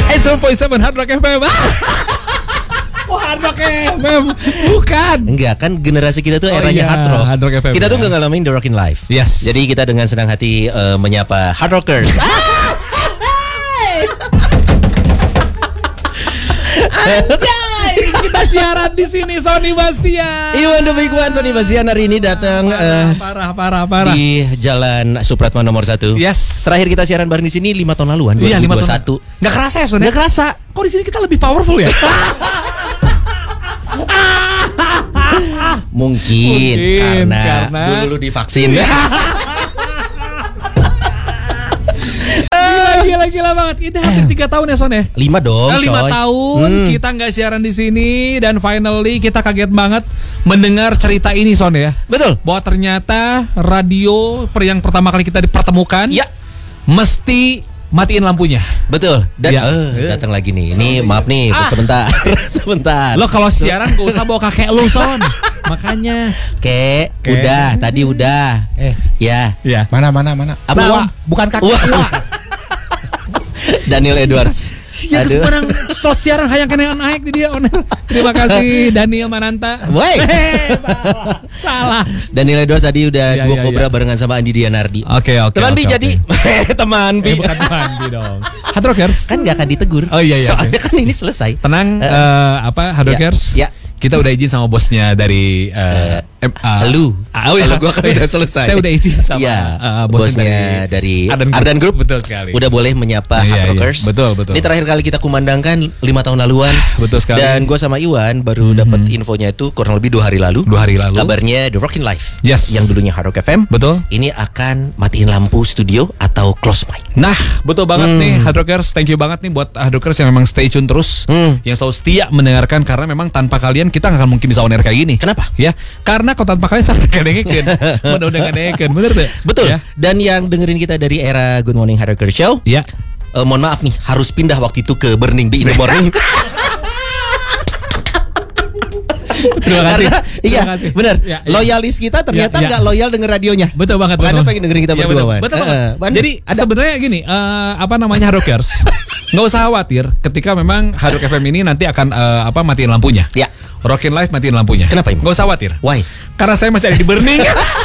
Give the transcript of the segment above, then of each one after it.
87 Hard Rock FM. Oh, Hard Rock FM. Bukan. Enggak, kan generasi kita tuh eranya Hard Rock FM. Kita tuh nggak ngalamin The Rockin' Live. Yes. Jadi kita dengan senang hati menyapa Hard Rockers. Anjay, kita siaran di sini Sony Bastian. Iwan The Big One, Sony Bastian hari ini datang parah. di Jalan Supratman nomor 1. Yes. Terakhir kita siaran bareng di sini 5 tahun laluan, 2021. Iya, 5 tahun. Nggak kerasa ya, Son? Nggak kerasa. Kok di sini kita lebih powerful ya? Mungkin karena dulu lu divaksin. Gila banget. Ini hampir 3 tahun ya, Son ya? 5 dong, 5 coy. tahun kita nggak siaran di sini dan finally kita kaget banget mendengar cerita ini, Son ya. Betul. Bahwa ternyata radio yang pertama kali kita dipertemukan Ya. mesti matiin lampunya. Betul. Dan Ya. datang lagi nih. Ini maaf nih, sebentar. Sebentar. Lo kalau siaran gak usah bawa kakek lo, Son. Makanya. Kek, udah, tadi udah. Ya. Mana? Apa Nah, Wak? Bukan kakek Wak. Daniel Edwards. Ya sekarang slot siaran hayang kena naik di dia oner. Terima kasih Daniel Mananta. Woi. Salah. Daniel Edwards tadi udah Ya, dua ya, Cobra ya. barengan sama Andi Dianardi. Oke. Teman Bi jadi teman Bi. Bukan Bandi dong. Hard Rockers. Kan gak akan ditegur. Oh iya. Soalnya kan ini selesai. Tenang, Hard Rockers. Ya. Kita udah izin sama bosnya dari Lu. Oh iya, Gua kan udah selesai. Saya udah izin sama bosnya dari Ardan Group. Betul sekali. Udah boleh menyapa Hard Rockers. Betul. Ini terakhir kali kita kumandangkan 5 tahun laluan. Betul sekali. Dan gue sama Iwan baru dapat infonya itu kurang lebih 2 hari lalu. 2 hari lalu. Kabarnya The Rockin' Live. Yes. Yang dulunya Hard Rock FM. Betul. Ini akan matiin lampu studio atau close mic. Nah, betul banget nih Hard Rockers. Thank you banget nih buat Hard Rockers yang memang stay tune terus, yang selalu setia mendengarkan, karena memang tanpa kalian kita nggak akan mungkin bisa on air kayak gini. Kenapa? Ya, karena kalau tanpa kalian sampai kadang-kadang mendengarkan, bener deh. Betul. Ya. Dan yang dengerin kita dari era Good Morning Hard Rockers Show. Ya. Mohon maaf nih, harus pindah waktu itu ke Burning Bee in the Morning. Terima kasih. Karena iya, Terima kasih. benar. Ya. Loyalis kita ternyata Ya. nggak loyal denger radionya. Betul banget. Karena betul. pengen dengerin kita Ya, berdua, Wan. betul banget. Wan, Jadi sebenarnya gini, Hard Rockers, nggak usah khawatir ketika memang Hard Rock FM ini nanti akan matiin lampunya. Ya. Rockin' Live matiin lampunya. Kenapa, Im? Nggak usah khawatir. Why? Karena saya masih ada di Burning.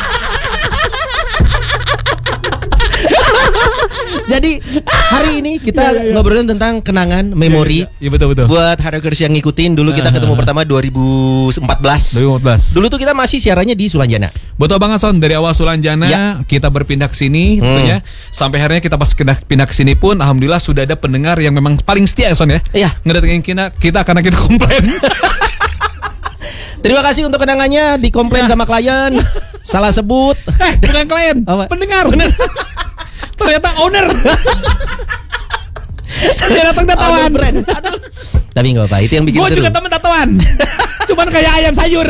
Jadi hari ini kita ngobrolin tentang kenangan, memori. Iya, betul. Buat Hard Rockers yang ngikutin, dulu kita ketemu pertama 2014. 2014. Dulu tuh kita masih siarannya di Sulanjana. Betul banget, Son. Dari awal Sulanjana kita berpindah ke sini tentunya. Sampai akhirnya kita pas pindah ke sini pun alhamdulillah sudah ada pendengar yang memang paling setia ya, Son ya. Iya. Ngedatengin kita karena kita komplain. Terima kasih untuk kenangannya, dikomplain sama klien. Salah sebut. Bukan klien, Apa? pendengar. Ternyata owner. Dia datang tatoan. Brand. Aduh. Tapi nggak apa, itu yang bikin Gue seru. juga temen tatoan. Cuman kayak ayam sayur.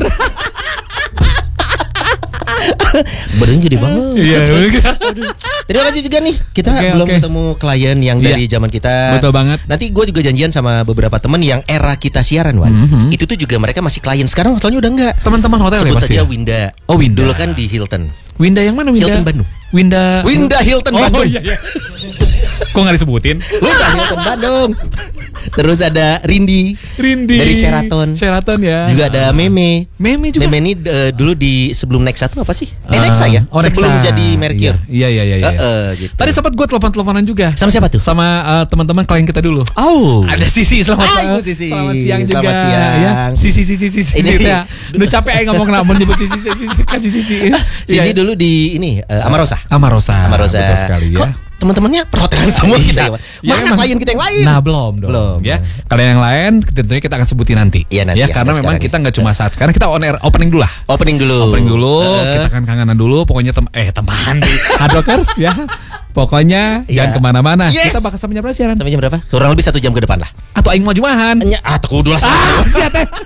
Badannya gede banget. Iya. Aduh. Terima kasih juga nih. Kita belum ketemu klien yang dari zaman kita. Betul banget. Nanti gue juga janjian sama beberapa temen yang era kita siaran, Wan. Itu tuh juga mereka masih klien. Sekarang hotelnya udah enggak. Teman-teman hotel Sebut ya pasti. saja Winda. Oh, Winda. Dulu kan di Hilton. Winda yang mana, Winda? Hilton Bandung. Winda Hilton Bandung. Oh iya. Kok nggak disebutin? Winda Hilton Bandung. Terus ada Rindi dari Sheraton. Ya. Juga ada Meme. Meme juga. Meme ini dulu di sebelum Nexa tuh apa sih? Nexa ya? Oh, Nexa. Sebelum jadi Mercure. Iya. Gitu. Tadi sempat gue telepon-teleponan juga. Sama siapa tuh? Sama teman-teman klien kita dulu. Oh. Ada Sisi, selamat Sisi. Selamat siang juga. Selamat siang. Ya. Sisi ya. Udah capek aja ngomong kenapa menyebut Sisi. Kasih Sisi. Sisi dulu di ini Amarosa. Betul sekali ya. Kok teman-temannya perhotelan semua kita ya? Mana emang. klien kita yang lain? Nah belum. Ya. Kalian yang lain tentunya kita akan sebutin nanti. Iya, nanti ya, ya, karena memang sekarang kita nggak cuma saat sekarang, kita on air opening dulu lah. Opening dulu. Kita akan kangenan dulu. Pokoknya teman Hard Rockers ya. Pokoknya jangan kemana-mana. Yes. Kita bakal sampai jam berapa siaran? Sampai jam berapa? Kurang lebih 1 jam ke depan lah. Atau aing mau jumahan. Kudu lah. Siap.